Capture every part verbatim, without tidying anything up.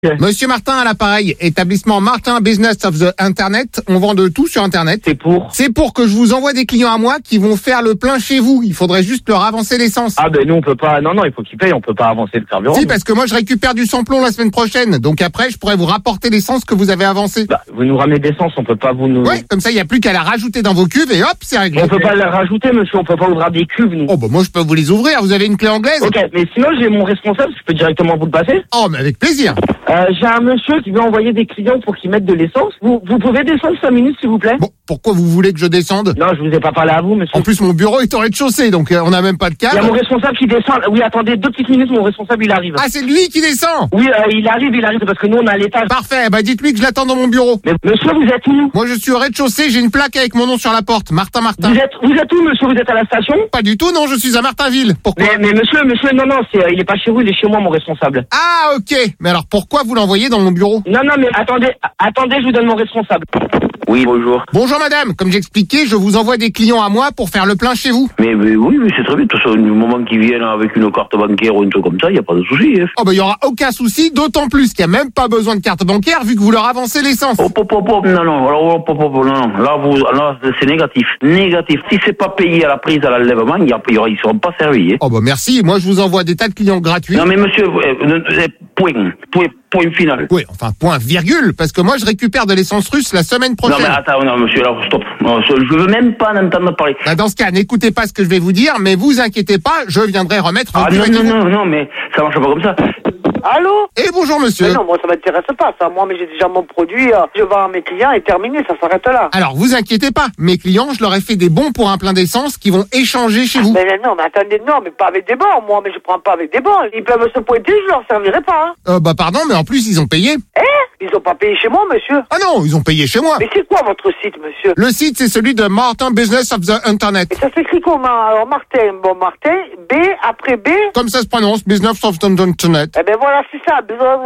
Okay. Monsieur Martin à l'appareil, établissement Martin Business of the Internet. On vend de tout sur Internet. C'est pour C'est pour que je vous envoie des clients à moi qui vont faire le plein chez vous. Il faudrait juste leur avancer l'essence. Ah ben nous on peut pas. Non non, il faut qu'ils payent. On peut pas avancer le carburant. Si, parce que moi je récupère du samplon la semaine prochaine. Donc après, je pourrais vous rapporter l'essence que vous avez avancée. Bah, vous nous ramenez d'essence, on peut pas vous nous. Ouais, comme ça il y a plus qu'à la rajouter dans vos cuves et hop, c'est réglé. On peut pas la rajouter, monsieur. On peut pas ouvrir des cuves nous. Oh bah moi je peux vous les ouvrir. Vous avez une clé anglaise? Ok, mais sinon j'ai mon responsable. Je peux directement vous le passer. Oh mais avec plaisir. Euh, j'ai un monsieur qui veut envoyer des clients pour qu'ils mettent de l'essence. Vous, vous pouvez descendre cinq minutes, s'il vous plaît? Bon, pourquoi vous voulez que je descende? Non, je vous ai pas parlé à vous, monsieur. En plus, mon bureau est au rez-de-chaussée, donc euh, on n'a même pas de Il y a câble. mon responsable qui descend. Oui, attendez, deux petites minutes, mon responsable, il arrive. Ah, c'est lui qui descend? Oui, euh, il arrive, il arrive, parce que nous, on a l'étage. Parfait, bah dites-lui que je l'attends dans mon bureau. Mais monsieur, vous êtes où? Moi, je suis au rez-de-chaussée, j'ai une plaque avec mon nom sur la porte. Martin Martin. Vous êtes, vous êtes où, monsieur? Vous êtes à la station? Pas du tout, non, je suis à Martinville. Pourquoi? Mais, mais monsieur, monsieur, non, non, c'est, euh, il est pas chez vous, il est chez moi, mon responsable. Ah, ok. Mais alors, pourquoi vous l'envoyez dans mon bureau? Non, non, mais attendez, attendez, je vous donne mon responsable. Oui, bonjour. Bonjour madame, comme j'expliquais, je vous envoie des clients à moi pour faire le plein chez vous. Mais, mais oui, mais c'est très bien. De toute façon, du moment qu'ils viennent avec une carte bancaire ou une chose comme ça, il n'y a pas de souci. Hein. Oh bah il y aura aucun souci, d'autant plus qu'il n'y a même pas besoin de carte bancaire vu que vous leur avancez l'essence. Oh, pop, pop, pop, non, non, alors, oh, pop, pop, non, non, là, vous, là, c'est négatif, négatif. Si c'est pas payé à la prise, à l'enlèvement, il y a, il y aura, ils seront pas servis. Hein. Oh bah merci, moi je vous envoie des tas de clients gratuits. Non mais monsieur, euh, point, point, point final. Oui, enfin point virgule, parce que moi je récupère de l'essence russe la semaine prochaine. Non mais attends, non monsieur, là, stop. Non, je veux même pas en entendre parler. Bah dans ce cas, n'écoutez pas ce que je vais vous dire, mais vous inquiétez pas, je viendrai remettre vos Ah non, non, non, non, mais ça marche pas comme ça. Allô? Et bonjour monsieur. Mais non, moi ça m'intéresse pas ça. Moi, mais j'ai déjà mon produit, euh, je vends à mes clients et terminé, ça s'arrête là. Alors vous inquiétez pas, mes clients, je leur ai fait des bons pour un plein d'essence qui vont échanger chez vous. Mais, mais non, mais attendez, non, mais pas avec des bons, moi, mais je prends pas avec des bons. Ils peuvent se pointer, je leur servirai pas. Hein. Euh, bah pardon, mais en plus ils ont payé. Eh? Ils ont pas payé chez moi, monsieur. Ah non, ils ont payé chez moi. Mais c'est quoi votre site, monsieur? Le site c'est celui de Martin Business of the Internet. Et ça s'écrit comment? Alors Martin, bon Martin, B après B. Comme ça se prononce, Business of the Internet. Eh ben voilà, c'est ça.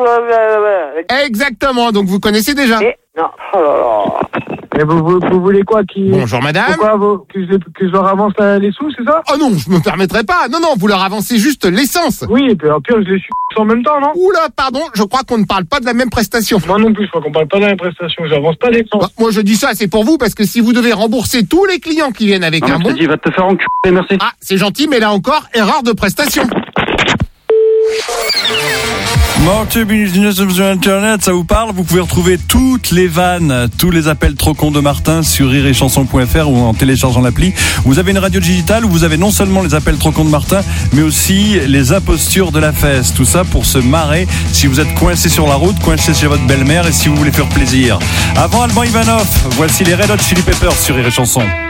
Exactement, donc vous connaissez déjà. Et non. Oh là là. Et vous, vous, vous voulez quoi qui... Bonjour madame. Pourquoi vous, que, je, que je leur avance la- les sous, c'est ça? Oh non, je me permettrai pas. Non, non, vous leur avancez juste l'essence. Oui, et puis au pire, je les suis en même temps, non? Oula, pardon, je crois qu'on ne parle pas de la même prestation. Moi non plus, je crois qu'on parle pas de la même prestation. J'avance pas les sens. Bah, moi je dis ça, c'est pour vous, parce que si vous devez rembourser tous les clients qui viennent avec un bon... Il va te faire enculer, merci. Ah, c'est gentil, mais là encore, erreur de prestation. Martin Business of the Internet, ça vous parle? Vous pouvez retrouver toutes les vannes, tous les appels trop cons de Martin sur rire et chanson point f r ou en téléchargeant l'appli. Vous avez une radio digitale où vous avez non seulement les appels trop cons de Martin, mais aussi les impostures de la fesse. Tout ça pour se marrer si vous êtes coincé sur la route, coincé chez votre belle-mère et si vous voulez faire plaisir. Avant Alban Ivanov, voici les Red Hot Chili Peppers sur rire et chanson.